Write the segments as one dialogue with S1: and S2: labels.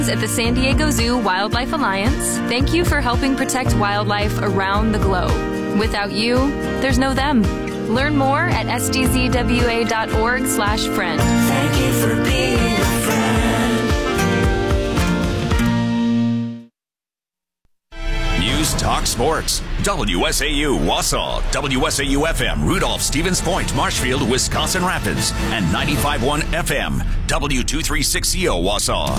S1: At the San Diego Zoo Wildlife Alliance, thank you for helping protect wildlife around the globe. Without you, there's no them. Learn more at sdzwa.org/friend.
S2: Thank you for being a friend.
S3: News Talk Sports. WSAU Wausau, WSAU FM, Rudolph, Stevens Point, Marshfield, Wisconsin Rapids, and 95.1 FM, W236CO Wausau.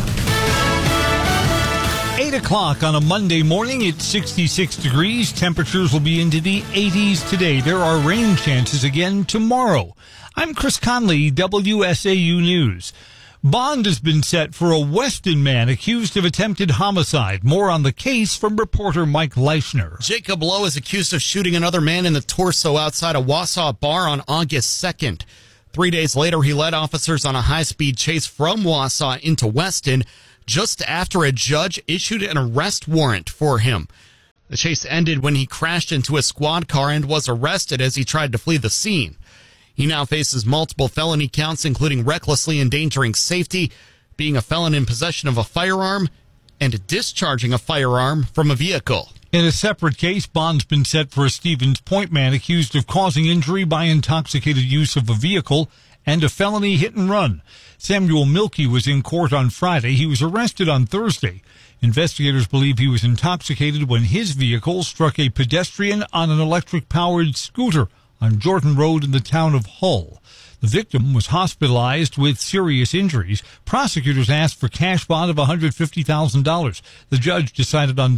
S4: 8 o'clock on a Monday morning. It's 66 degrees. Temperatures will be into the 80s today. There are rain chances again tomorrow. I'm Chris Conley, WSAU News. Bond has been set for a Weston man accused of attempted homicide. More on the case from reporter Mike Leischner.
S5: Jacob Lowe is accused of shooting another man in the torso outside a Wausau bar on August 2nd. 3 days later, he led officers on a high-speed chase from Wausau into Weston just after a judge issued an arrest warrant for him. The chase ended when he crashed into a squad car and was arrested as he tried to flee the scene. He now faces multiple felony counts, including recklessly endangering safety, being a felon in possession of a firearm, and discharging a firearm from a vehicle.
S4: In a separate case, Bond's been set for a Stevens Point man accused of causing injury by intoxicated use of a vehicle and a felony hit and run. Samuel Milkey was in court on Friday. He was arrested on Thursday. Investigators believe he was intoxicated when his vehicle struck a pedestrian on an electric-powered scooter on Jordan Road in the town of Hull. The victim was hospitalized with serious injuries. Prosecutors asked for cash bond of $150,000. The judge decided on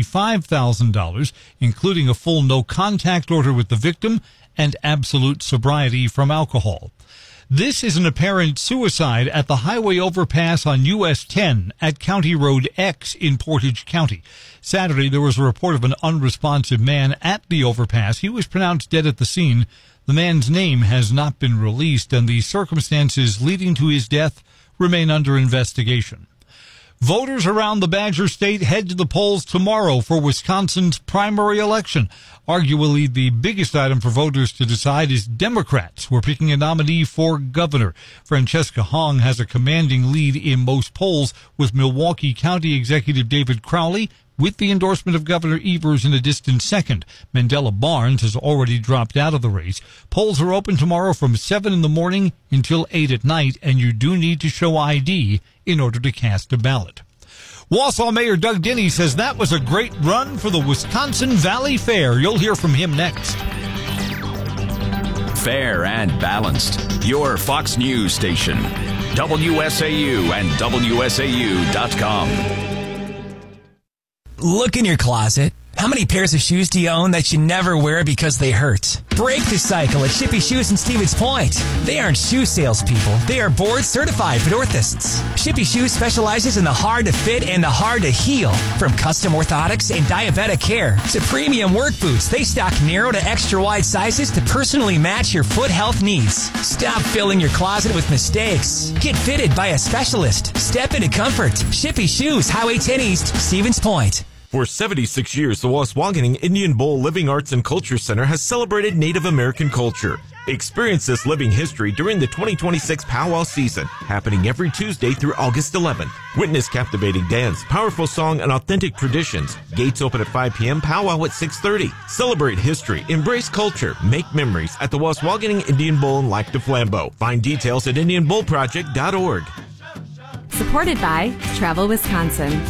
S4: $75,000, including a full no-contact order with the victim and absolute sobriety from alcohol. This is an apparent suicide at the highway overpass on US 10 at County Road X in Portage County. Saturday, there was a report of an unresponsive man at the overpass. He was pronounced dead at the scene. The man's name has not been released, and the circumstances leading to his death remain under investigation. Voters around the Badger State head to the polls tomorrow for Wisconsin's primary election. Arguably, the biggest item for voters to decide is Democrats who are picking a nominee for governor. Francesca Hong has a commanding lead in most polls, with Milwaukee County Executive David Crowley with the endorsement of Governor Evers in a distant second. Mandela Barnes has already dropped out of the race. Polls are open tomorrow from 7 in the morning until 8 at night, and you do need to show ID in order to cast a ballot. Wausau Mayor Doug Dinny says that was a great run for the Wisconsin Valley Fair. You'll hear from him next.
S3: Fair and balanced. Your Fox News station. WSAU and WSAU.com.
S6: Look in your closet. How many pairs of shoes do you own that you never wear because they hurt? Break the cycle at Shippy Shoes in Stevens Point. They aren't shoe salespeople. They are board-certified orthotists. Shippy Shoes specializes in the hard-to-fit and the hard-to-heal. From custom orthotics and diabetic care to premium work boots, they stock narrow to extra-wide sizes to personally match your foot health needs. Stop filling your closet with mistakes. Get fitted by a specialist. Step into comfort. Shippy Shoes, Highway 10 East, Stevens Point.
S7: For 76 years, the Waswaganing Indian Bowl Living Arts and Culture Center has celebrated Native American culture. Experience this living history during the 2026 Powwow season, happening every Tuesday through August 11th. Witness captivating dance, powerful song, and authentic traditions. Gates open at 5 p.m., powwow at 6:30. Celebrate history, embrace culture, make memories at the Waswaganing Indian Bowl in Lac du Flambeau. Find details at IndianBowlProject.org.
S8: Supported by Travel Wisconsin.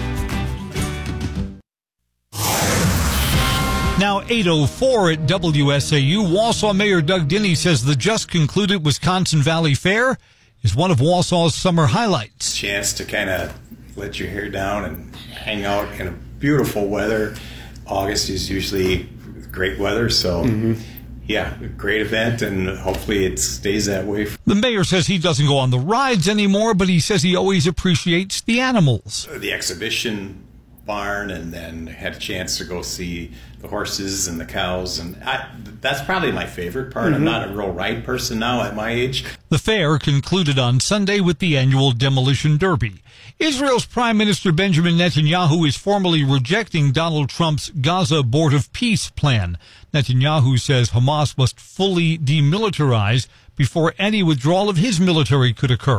S4: Now 8:04 at WSAU. Wausau Mayor Doug Dinny says the just concluded Wisconsin Valley Fair is one of Wausau's summer highlights.
S9: Chance to kind of let your hair down and hang out in a beautiful weather. August is usually great weather, so yeah, great event, and hopefully it stays that way.
S4: The mayor says he doesn't go on the rides anymore, but he says he always appreciates the animals.
S9: The exhibition barn, and then had a chance to go see the horses and the cows, and that's probably my favorite part. I'm not a real ride person now at my age.
S4: The fair concluded on Sunday with the annual Demolition Derby. Israel's Prime Minister Benjamin Netanyahu is formally rejecting Donald Trump's Gaza Board of Peace plan. Netanyahu says Hamas must fully demilitarize before any withdrawal of his military could occur.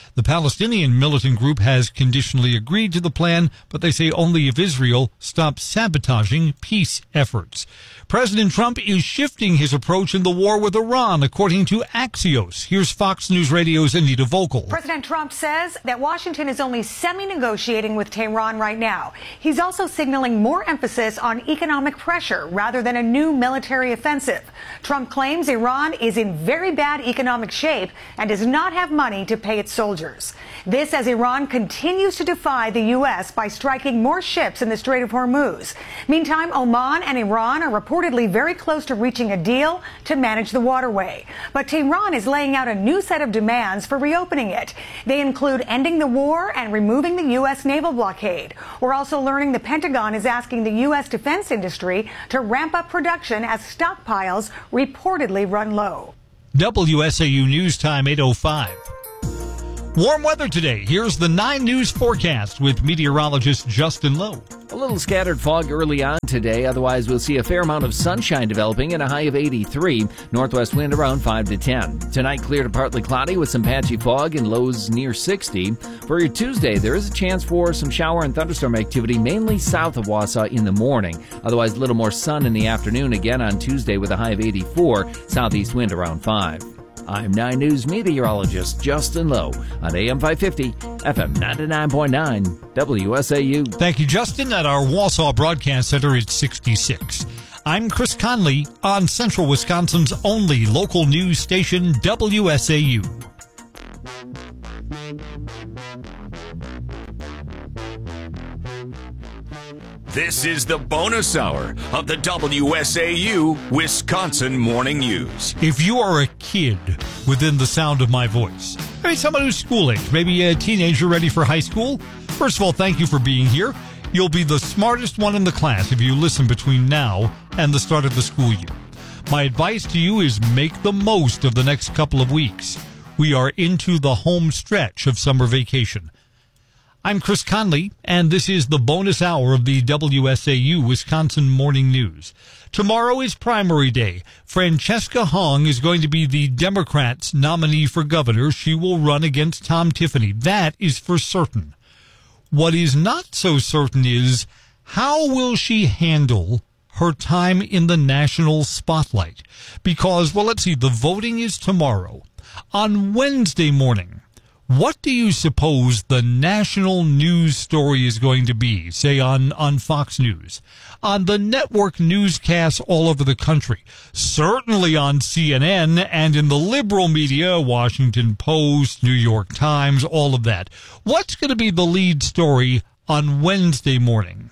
S4: The Palestinian militant group has conditionally agreed to the plan, but they say only if Israel stops sabotaging peace efforts. President Trump is shifting his approach in the war with Iran, according to Axios. Here's Fox News Radio's Anita Vogel.
S10: President Trump says that Washington is only semi-negotiating with Tehran right now. He's also signaling more emphasis on economic pressure rather than a new military offensive. Trump claims Iran is in very bad economic shape and does not have money to pay its soldiers. This as Iran continues to defy the U.S. by striking more ships in the Strait of Hormuz. Meantime, Oman and Iran are reportedly very close to reaching a deal to manage the waterway. But Tehran is laying out a new set of demands for reopening it. They include ending the war and removing the U.S. naval blockade. We're also learning the Pentagon is asking the U.S. defense industry to ramp up production as stockpiles reportedly run low.
S4: WSAU News Time 8:05. Warm weather today. Here's the 9 News forecast with meteorologist Justin Lowe.
S11: A little scattered fog early on today. Otherwise, we'll see a fair amount of sunshine developing and a high of 83. Northwest wind around 5 to 10. Tonight, clear to partly cloudy with some patchy fog and lows near 60. For your Tuesday, there is a chance for some shower and thunderstorm activity, mainly south of Wausau in the morning. Otherwise, a little more sun in the afternoon again on Tuesday with a high of 84. Southeast wind around 5. I'm 9 News meteorologist Justin Lowe on AM 550, FM 99.9, WSAU.
S4: Thank you, Justin. At our Wausau Broadcast Center, it's 66. I'm Chris Conley on Central Wisconsin's only local news station, WSAU.
S3: This is the bonus hour of the WSAU Wisconsin Morning News.
S4: If you are a kid within the sound of my voice, maybe someone who's school age, maybe a teenager ready for high school, first of all, thank you for being here. You'll be the smartest one in the class if you listen between now and the start of the school year. My advice to you is make the most of the next couple of weeks. We are into the home stretch of summer vacation. I'm Chris Conley, and this is the bonus hour of the WSAU Wisconsin Morning News. Tomorrow is primary day. Francesca Hong is going to be the Democrats' nominee for governor. She will run against Tom Tiffany. That is for certain. What is not so certain is how will she handle her time in the national spotlight? Because, well, let's see, the voting is tomorrow. On Wednesday morning, what do you suppose the national news story is going to be, say on Fox News, on the network newscasts all over the country, certainly on CNN and in the liberal media, Washington Post, New York Times, all of that? What's going to be the lead story on Wednesday morning?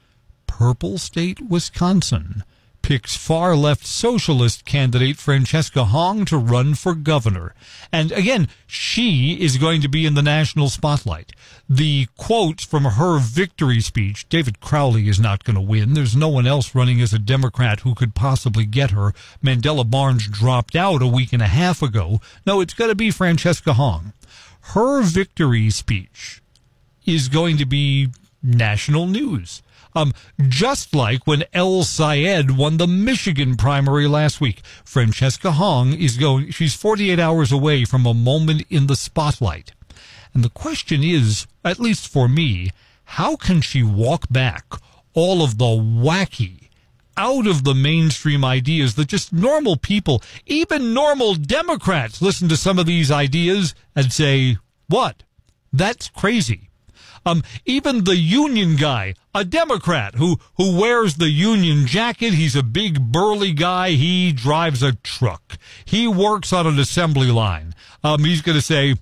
S4: Purple State, Wisconsin picks far-left socialist candidate Francesca Hong to run for governor. And again, she is going to be in the national spotlight. The quotes from her victory speech, David Crowley is not going to win. There's no one else running as a Democrat who could possibly get her. Mandela Barnes dropped out a week and a half ago. No, it's going to be Francesca Hong. Her victory speech is going to be national news. Just like when El Sayed won the Michigan primary last week. Francesca Hong she's 48 hours away from a moment in the spotlight. And the question is, at least for me, how can she walk back all of the wacky, out of the mainstream ideas that just normal people, even normal Democrats, listen to some of these ideas and say, what? That's crazy. Even the union guy, a Democrat who wears the union jacket, he's a big burly guy, he drives a truck, he works on an assembly line. He's going to say,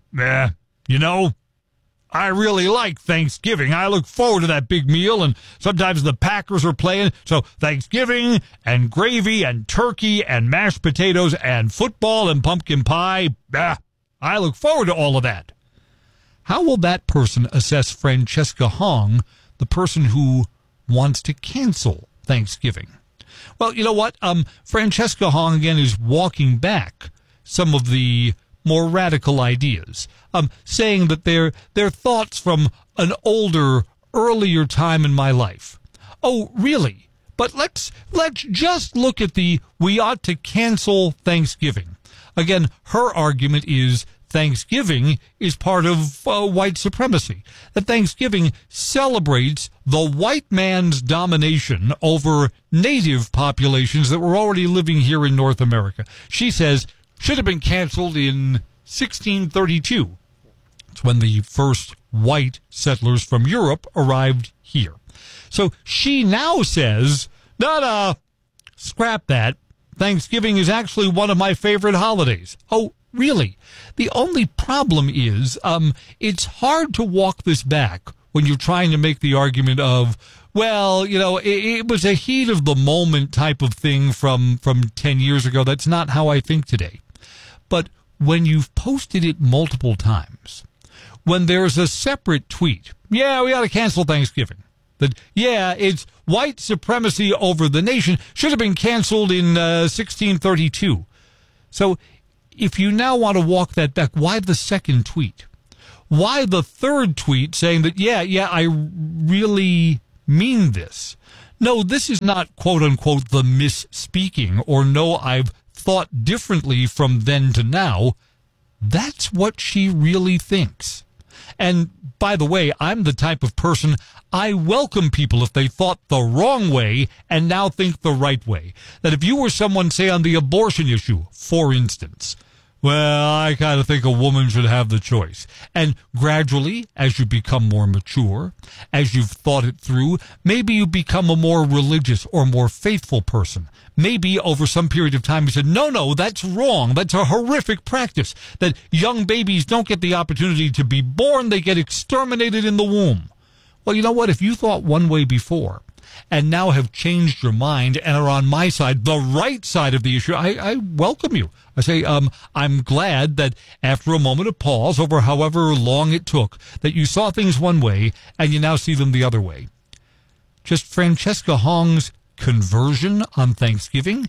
S4: I really like Thanksgiving. I look forward to that big meal, and sometimes the Packers are playing, so Thanksgiving and gravy and turkey and mashed potatoes and football and pumpkin pie, I look forward to all of that. How will that person assess Francesca Hong, the person who wants to cancel Thanksgiving? Well, you know what? Francesca Hong, again, is walking back some of the more radical ideas, saying that they're thoughts from an older, earlier time in my life. Oh, really? But let's just look at we ought to cancel Thanksgiving. Again, her argument is Thanksgiving is part of white supremacy, that Thanksgiving celebrates the white man's domination over native populations that were already living here in North America. She says should have been canceled in 1632. It's when the first white settlers from Europe arrived here. So she now says, no, scrap that. Thanksgiving is actually one of my favorite holidays. Oh, really? The only problem is it's hard to walk this back when you're trying to make the argument of, well, it was a heat of the moment type of thing from 10 years ago. That's not how I think today. But when you've posted it multiple times, when there's a separate tweet, yeah, we ought to cancel Thanksgiving. That, yeah, it's white supremacy over the nation. Should have been canceled in 1632. So if you now want to walk that back, why the second tweet? Why the third tweet saying that, yeah, I really mean this? No, this is not, quote unquote, the misspeaking, or no, I've thought differently from then to now. That's what she really thinks. And by the way, I'm the type of person, I welcome people if they thought the wrong way and now think the right way. That if you were someone, say, on the abortion issue, for instance, well, I kind of think a woman should have the choice. And gradually, as you become more mature, as you've thought it through, maybe you become a more religious or more faithful person. Maybe over some period of time you said, no, that's wrong. That's a horrific practice. That young babies don't get the opportunity to be born. They get exterminated in the womb. Well, you know what? If you thought one way before and now have changed your mind and are on my side, the right side of the issue, I welcome you. I say, I'm glad that after a moment of pause over however long it took, that you saw things one way and you now see them the other way. Just Francesca Hong's conversion on Thanksgiving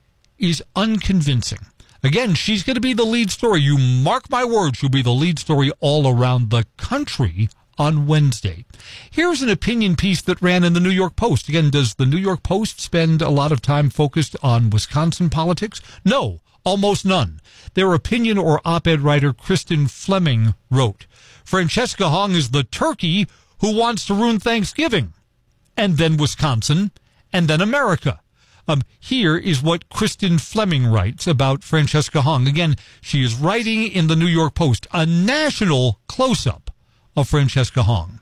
S4: is unconvincing. Again, she's going to be the lead story. You mark my words, she'll be the lead story all around the country on Wednesday. Here's an opinion piece that ran in the New York Post. Again, does the New York Post spend a lot of time focused on Wisconsin politics? No, almost none. Their opinion or op-ed writer Kristen Fleming wrote, Francesca Hong is the turkey who wants to ruin Thanksgiving. And then Wisconsin, and then America. Here is what Kristen Fleming writes about Francesca Hong. Again, she is writing in the New York Post, a national close-up of Francesca Hong.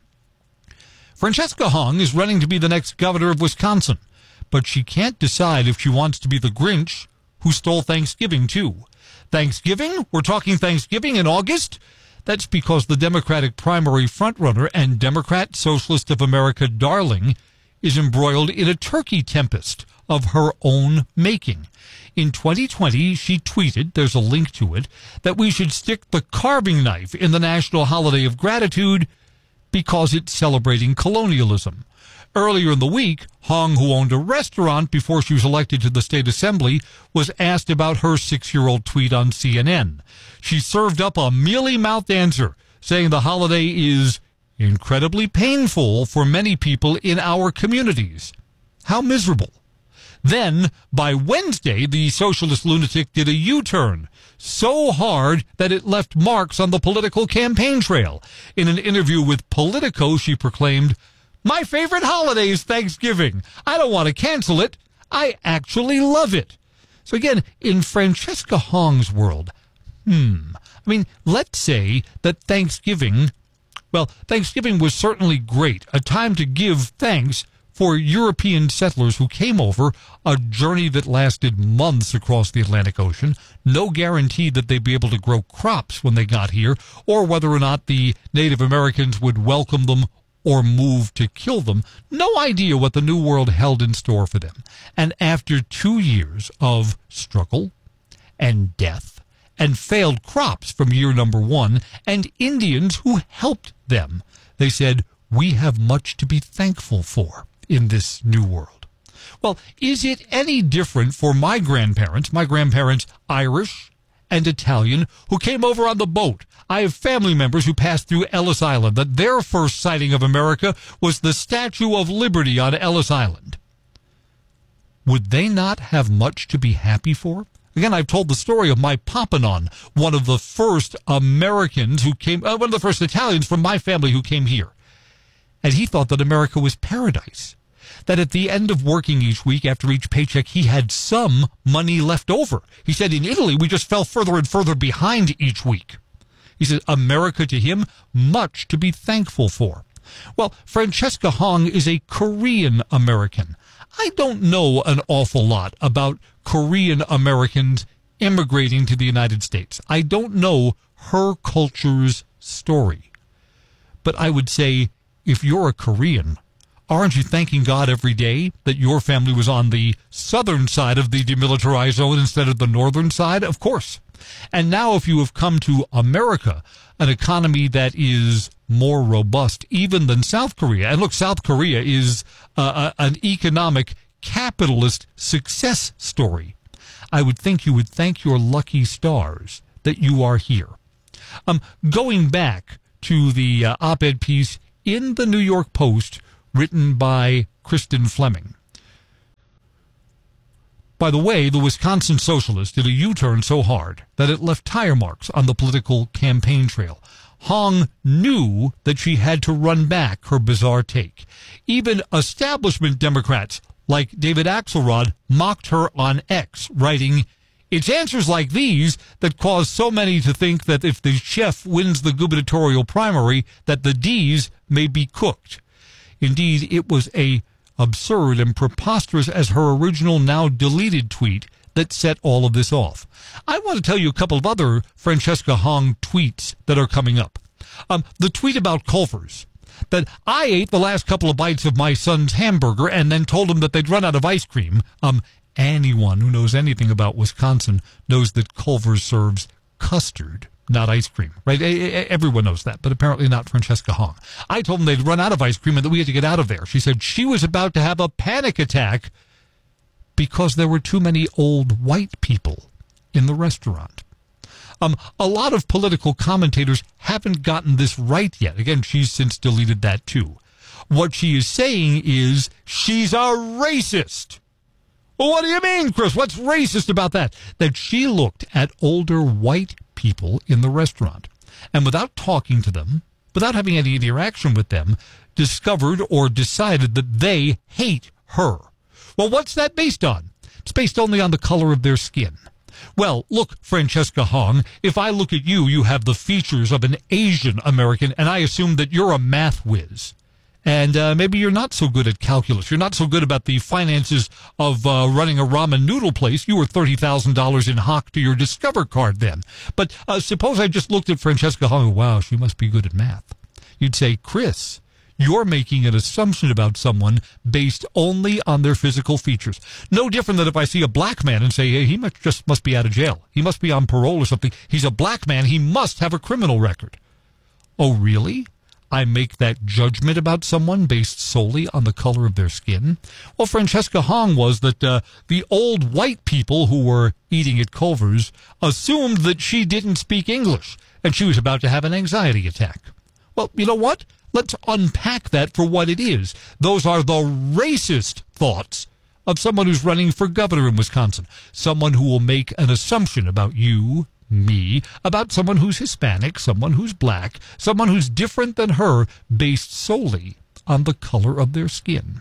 S4: Francesca Hong is running to be the next governor of Wisconsin, but she can't decide if she wants to be the Grinch who stole Thanksgiving, too. Thanksgiving? We're talking Thanksgiving in August? That's because the Democratic primary frontrunner and Democrat Socialist of America darling is embroiled in a turkey tempest of her own making. In 2020, she tweeted, there's a link to it, that we should stick the carving knife in the National Holiday of Gratitude because it's celebrating colonialism. Earlier in the week, Hong, who owned a restaurant before she was elected to the state assembly, was asked about her 6-year-old tweet on CNN. She served up a mealy-mouthed answer, saying the holiday is incredibly painful for many people in our communities. How miserable. Then, by Wednesday, the socialist lunatic did a U-turn, so hard that it left marks on the political campaign trail. In an interview with Politico, she proclaimed, my favorite holiday is Thanksgiving. I don't want to cancel it. I actually love it. So again, in Francesca Hong's world, let's say that Thanksgiving was certainly great, a time to give thanks for European settlers who came over, a journey that lasted months across the Atlantic Ocean, no guarantee that they'd be able to grow crops when they got here, or whether or not the Native Americans would welcome them or move to kill them. No idea what the New World held in store for them. And after 2 years of struggle and death and failed crops from year number 1, and Indians who helped them, they said, we have much to be thankful for in this new world. Well, is it any different for my grandparents, Irish and Italian, who came over on the boat? I have family members who passed through Ellis Island, that their first sighting of America was the Statue of Liberty on Ellis Island. Would they not have much to be happy for? Again, I've told the story of my Papanon, one of the first Americans who came, one of the first Italians from my family who came here. And he thought that America was paradise. That at the end of working each week, after each paycheck, he had some money left over. He said in Italy, we just fell further and further behind each week. He said, America to him, much to be thankful for. Well, Francesca Hong is a Korean American. I don't know an awful lot about Korean Americans immigrating to the United States. I don't know her culture's story. But I would say, if you're a Korean, aren't you thanking God every day that your family was on the southern side of the demilitarized zone instead of the northern side? Of course. And now if you have come to America, an economy that is more robust even than South Korea, and look, South Korea is an economic capitalist success story, I would think you would thank your lucky stars that you are here. Going back to the op-ed piece in the New York Post written by Kristen Fleming. By the way, the Wisconsin Socialist did a U-turn so hard that it left tire marks on the political campaign trail. Hong knew that she had to run back her bizarre take. Even establishment Democrats like David Axelrod mocked her on X, writing, "It's answers like these that cause so many to think that if the chef wins the gubernatorial primary, that the D's may be cooked." Indeed, it was a absurd and preposterous as her original, now deleted tweet that set all of this off. I want to tell you a couple of other Francesca Hong tweets that are coming up. The tweet about Culver's, that I ate the last couple of bites of my son's hamburger and then told him that they'd run out of ice cream. Anyone who knows anything about Wisconsin knows that Culver's serves custard, not ice cream, right? Everyone knows that, but apparently not Francesca Hong. I told them they'd run out of ice cream and that we had to get out of there. She said she was about to have a panic attack because there were too many old white people in the restaurant. A lot of political commentators haven't gotten this right yet. Again, she's since deleted that too. What she is saying is she's a racist. Well, what do you mean, Chris? What's racist about that? That she looked at older white people in the restaurant and without talking to them, without having any interaction with them, discovered or decided that they hate her. Well, what's that based on? It's based only on the color of their skin. Well, look, Francesca Hong, if I look at you, you have the features of an Asian American, and I assume that you're a math whiz. And maybe you're not so good at calculus. You're not so good about the finances of running a ramen noodle place. You were $30,000 in hock to your Discover card then. But suppose I just looked at Francesca Hong. Wow, she must be good at math. You'd say, Chris, you're making an assumption about someone based only on their physical features. No different than if I see a black man and say, hey, he must be out of jail. He must be on parole or something. He's a black man. He must have a criminal record. Oh, really? I make that judgment about someone based solely on the color of their skin? Well, Francesca Hong was that the old white people who were eating at Culver's assumed that she didn't speak English and she was about to have an anxiety attack. Well, you know what? Let's unpack that for what it is. Those are the racist thoughts of someone who's running for governor in Wisconsin. Someone who will make an assumption about you, me, about someone who's Hispanic, someone who's black, someone who's different than her, based solely on the color of their skin.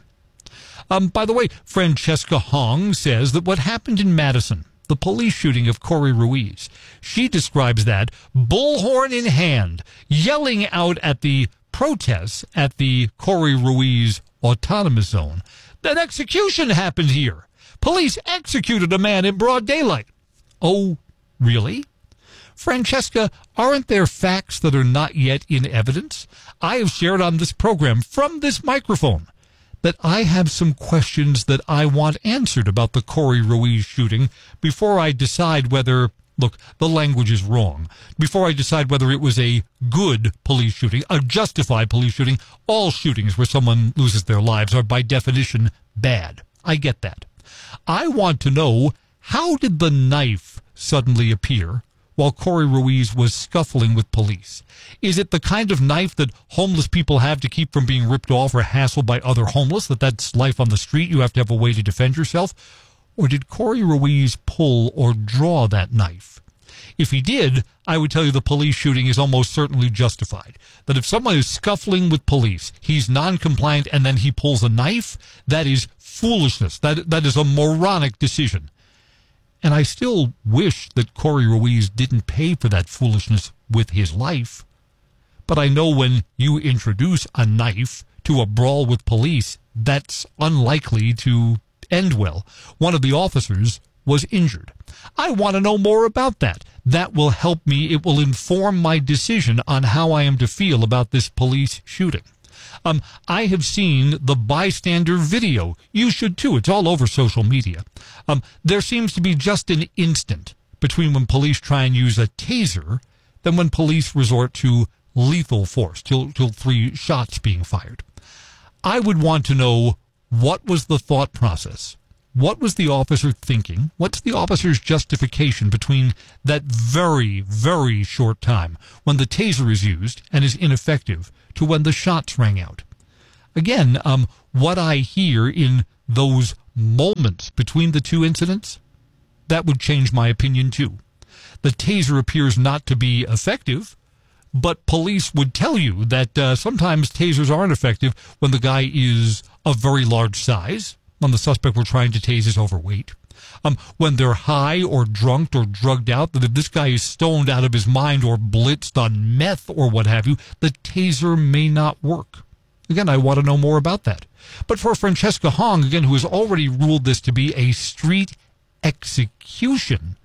S4: By the way, Francesca Hong says that what happened in Madison, the police shooting of Corey Ruiz, she describes that bullhorn in hand, yelling out at the protests at the Corey Ruiz autonomous zone. An execution happened here. Police executed a man in broad daylight. Oh, really? Francesca, aren't there facts that are not yet in evidence? I have shared on this program from this microphone that I have some questions that I want answered about the Corey Ruiz shooting before I decide whether, look, the language is wrong, before I decide whether it was a good police shooting, a justified police shooting. All shootings where someone loses their lives are by definition bad. I get that. I want to know, how did the knife suddenly appear while Corey Ruiz was scuffling with police? Is it the kind of knife that homeless people have to keep from being ripped off or hassled by other homeless, that's life on the street, you have to have a way to defend yourself? Or did Corey Ruiz pull or draw that knife? If he did, I would tell you the police shooting is almost certainly justified. That if someone is scuffling with police, he's non-compliant, and then he pulls a knife, that is foolishness. That is a moronic decision. And I still wish that Corey Ruiz didn't pay for that foolishness with his life. But I know when you introduce a knife to a brawl with police, that's unlikely to end well. One of the officers was injured. I want to know more about that. That will help me. It will inform my decision on how I am to feel about this police shooting. I have seen the bystander video. You should too. It's all over social media. There seems to be just an instant between when police try and use a taser than when police resort to lethal force, till 3 shots being fired. I would want to know, what was the thought process? What was the officer thinking? What's the officer's justification between that very, very short time when the taser is used and is ineffective to when the shots rang out? Again, what I hear in those moments between the two incidents, that would change my opinion too. The taser appears not to be effective, but police would tell you that sometimes tasers aren't effective when the guy is of very large size, when the suspect we're trying to tase is overweight, when they're high or drunk or drugged out, that if this guy is stoned out of his mind or blitzed on meth or what have you, the taser may not work. Again, I want to know more about that. But for Francesca Hong, again, who has already ruled this to be a street execution,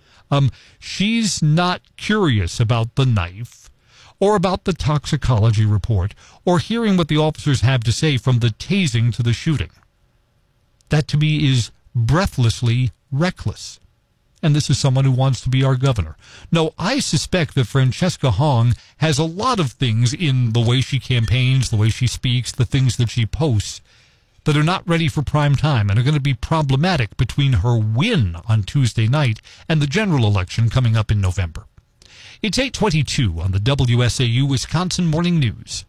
S4: she's not curious about the knife or about the toxicology report or hearing what the officers have to say from the tasing to the shooting. That to me is breathlessly reckless. And this is someone who wants to be our governor. No, I suspect that Francesca Hong has a lot of things in the way she campaigns, the way she speaks, the things that she posts, that are not ready for prime time and are going to be problematic between her win on Tuesday night and the general election coming up in November. It's 8:22 on the WSAU Wisconsin Morning News.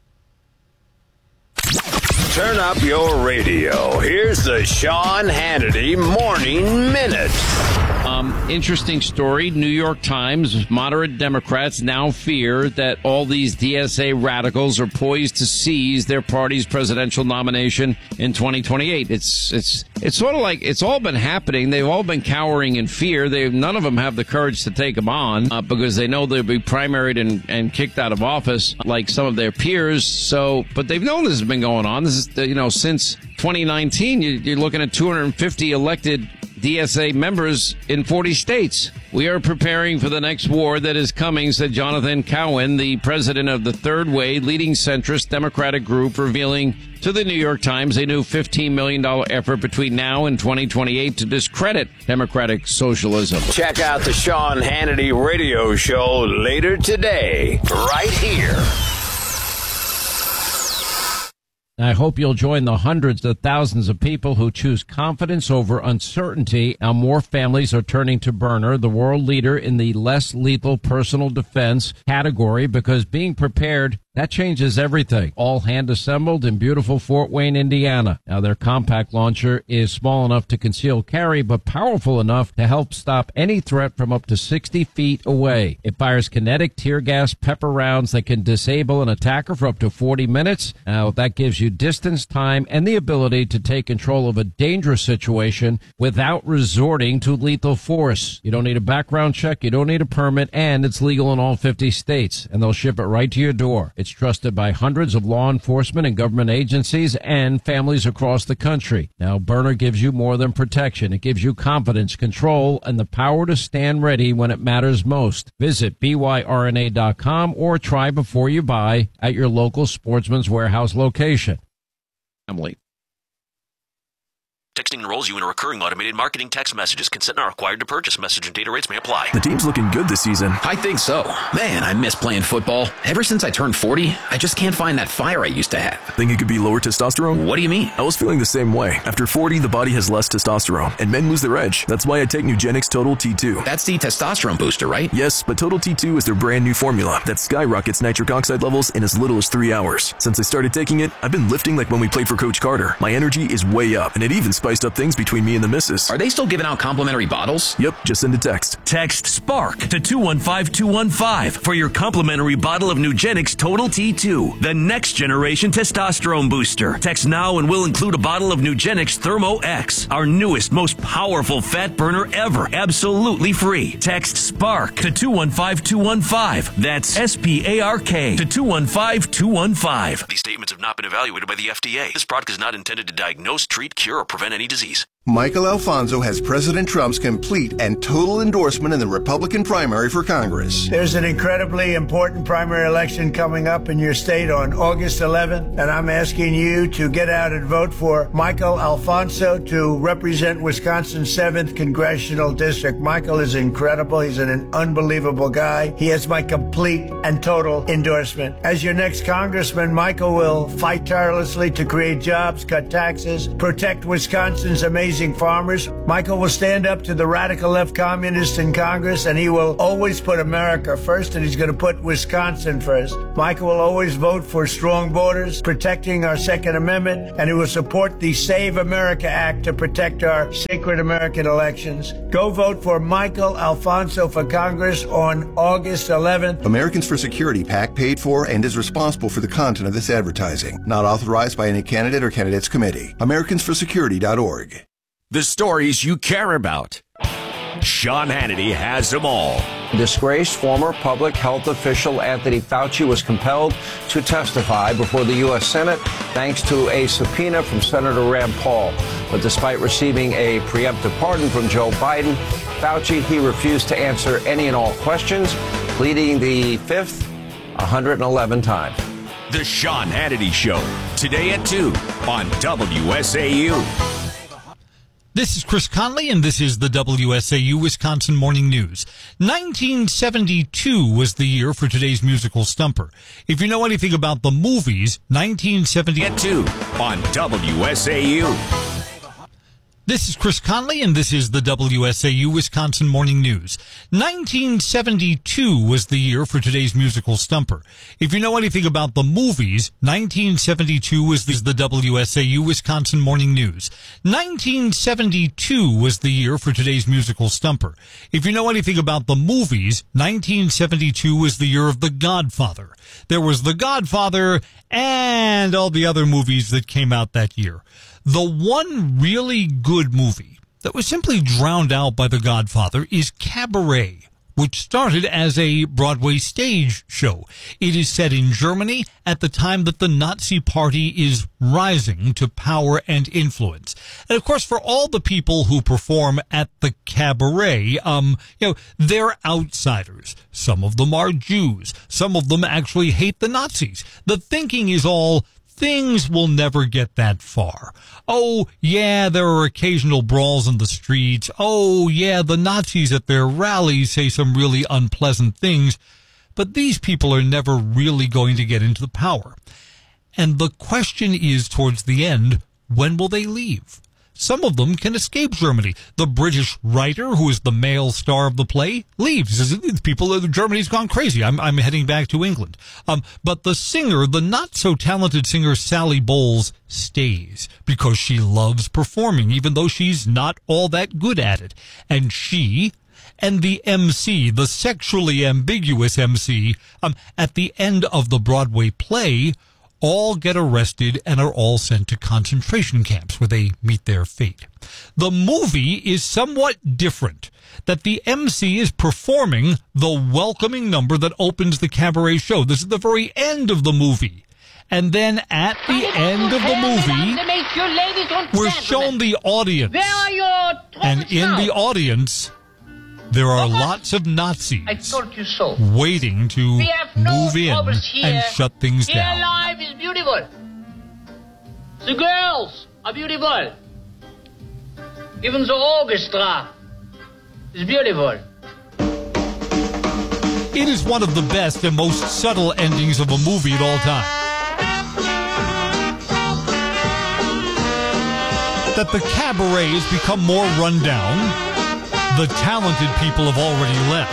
S12: Turn up your radio. Here's the Sean Hannity Morning Minute.
S13: Interesting story. New York Times, moderate Democrats now fear that all these DSA radicals are poised to seize their party's presidential nomination in 2028. It's sort of like it's all been happening. They've all been cowering in fear. None of them have the courage to take them on because they know they'll be primaried and kicked out of office like some of their peers. But they've known this has been going on. This is, since 2019, you're looking at 250 elected DSA members in 40 states. We are preparing for the next war that is coming, said Jonathan Cowan, the president of the Third Way, leading centrist Democratic group, revealing to the New York Times a new $15 million effort between now and 2028 to discredit democratic socialism.
S12: Check out the Sean Hannity radio show later today, right here.
S13: I hope you'll join the hundreds of thousands of people who choose confidence over uncertainty. Now more families are turning to Byrna, the world leader in the less lethal personal defense category, because being prepared, that changes everything. All hand assembled in beautiful Fort Wayne, Indiana. Now their compact launcher is small enough to conceal carry, but powerful enough to help stop any threat from up to 60 feet away. It fires kinetic tear gas pepper rounds that can disable an attacker for up to 40 minutes. Now that gives you distance, time, and the ability to take control of a dangerous situation without resorting to lethal force. You don't need a background check, you don't need a permit, and it's legal in all 50 states, and they'll ship it right to your door. It's trusted by hundreds of law enforcement and government agencies and families across the country. Now, Byrna gives you more than protection. It gives you confidence, control, and the power to stand ready when it matters most. Visit byrna.com or try before you buy at your local Sportsman's Warehouse location. Emily.
S14: Texting enrolls you in a recurring automated marketing text messages. Consent not required to purchase. Message and data rates may apply.
S15: The team's looking good this season.
S16: I think so. Man, I miss playing football. Ever since I turned 40, I just can't find that fire I used to have.
S15: Think it could be lower testosterone?
S16: What do you mean?
S15: I was feeling the same way. After 40, the body has less testosterone, and men lose their edge. That's why I take Nugenix Total T2.
S16: That's the testosterone booster, right?
S15: Yes, but Total T2 is their brand new formula that skyrockets nitric oxide levels in as little as 3 hours. Since I started taking it, I've been lifting like when we played for Coach Carter. My energy is way up, and it even spiked spiced up things between me and the missus.
S16: Are they still giving out complimentary bottles?
S15: Yep, just send a text.
S17: Text SPARK to 215-215 for your complimentary bottle of Nugenix Total T2, the next generation testosterone booster. Text now and we'll include a bottle of Nugenix Thermo X, our newest, most powerful fat burner ever, absolutely free. Text SPARK to 215-215. That's SPARK to 215-215.
S14: These statements have not been evaluated by the FDA. This product is not intended to diagnose, treat, cure, or prevent any disease.
S18: Michael Alfonso has President Trump's complete and total endorsement in the Republican primary for Congress.
S19: There's an incredibly important primary election coming up in your state on August 11th, and I'm asking you to get out and vote for Michael Alfonso to represent Wisconsin's 7th Congressional District. Michael is incredible. He's an unbelievable guy. He has my complete and total endorsement. As your next congressman, Michael will fight tirelessly to create jobs, cut taxes, protect Wisconsin's amazing farmers. Michael will stand up to the radical left communists in Congress, and he will always put America first, and he's going to put Wisconsin first. Michael will always vote for strong borders, protecting our Second Amendment, and he will support the Save America Act to protect our sacred American elections. Go vote for Michael Alfonso for Congress on August 11th.
S18: Americans for Security PAC paid for and is responsible for the content of this advertising. Not authorized by any candidate or candidates committee. AmericansForSecurity.org.
S3: The stories you care about. Sean Hannity has them all.
S20: Disgraced former public health official Anthony Fauci was compelled to testify before the U.S. Senate thanks to a subpoena from Senator Rand Paul. But despite receiving a preemptive pardon from Joe Biden, Fauci, he refused to answer any and all questions, pleading the fifth 111 times.
S3: The Sean Hannity Show, today at 2 on WSAU.
S4: This is Chris Conley, and this is the WSAU Wisconsin Morning News. 1972 was the year for today's musical stumper. If you know anything about the movies, 1970
S3: at 2 on WSAU.
S4: This is Chris Conley, and this is the WSAU Wisconsin Morning News. 1972 was the year for today's musical stumper. If you know anything about the movies, 1972 was the WSAU Wisconsin Morning News. 1972 was the year for today's musical stumper. If you know anything about the movies, 1972 was the year of The Godfather. There was The Godfather and all the other movies that came out that year. The one really good movie that was simply drowned out by The Godfather is Cabaret, which started as a Broadway stage show. It is set in Germany at the time that the Nazi Party is rising to power and influence. And of course, for all the people who perform at the Cabaret, they're outsiders. Some of them are Jews. Some of them actually hate the Nazis. The thinking is all, things will never get that far. Oh, yeah, there are occasional brawls in the streets. Oh, yeah, the Nazis at their rallies say some really unpleasant things. But these people are never really going to get into the power. And the question is, towards the end, when will they leave? Some of them can escape Germany. The British writer, who is the male star of the play, leaves. Germany's gone crazy. I'm heading back to England. But the singer, the not-so-talented singer Sally Bowles, stays because she loves performing, even though she's not all that good at it. And she and the MC, the sexually ambiguous MC, at the end of the Broadway play, all get arrested and are all sent to concentration camps where they meet their fate. The movie is somewhat different, that the MC is performing the welcoming number that opens the Cabaret show. This is the very end of the movie. And then at the end of the movie, we're shown the audience. And in the audience, there are lots of Nazis waiting to move in and shut things down.
S21: Here life is beautiful. The girls are beautiful. Even the orchestra is beautiful.
S4: It is one of the best and most subtle endings of a movie at all time. That the Cabaret has become more rundown. The talented people have already left.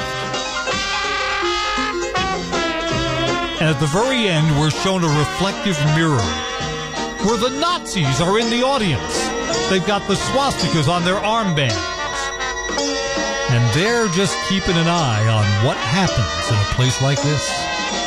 S4: And at the very end, we're shown a reflective mirror where the Nazis are in the audience. They've got the swastikas on their armbands. And they're just keeping an eye on what happens in a place like this.